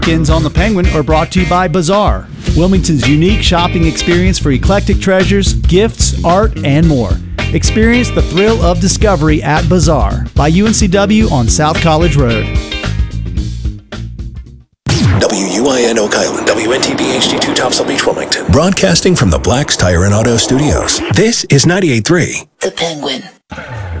Weekends on the Penguin are brought to you by Bazaar, Wilmington's unique shopping experience for eclectic treasures, gifts, art, and more. Experience the thrill of discovery at Bazaar by UNCW on South College Road. WUIN Oak Island, WNTB HD2 Topsail Beach, Wilmington. Broadcasting from the Black's Tire and Auto Studios. This is 98.3. The Penguin.